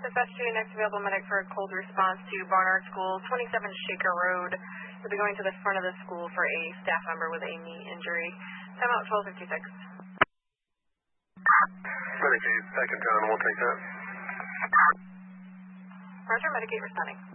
Dispatch to next available medic for a cold response to Barnard School, 27 Shaker Road. You'll be going to the front of the school for a staff member with a knee injury. Timeout 12:56. Medicaid, second down, we'll take that. Roger, Medicaid responding.